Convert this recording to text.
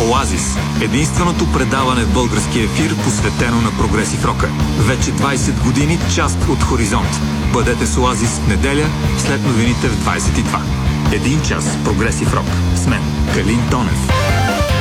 Оазис. Единственото предаване в български ефир, посветено на прогресив рока. Вече 20 години част от Хоризонт. Бъдете с Оазис в неделя, след новините в 22. Един час прогресив рок. С мен, Калин Тонев.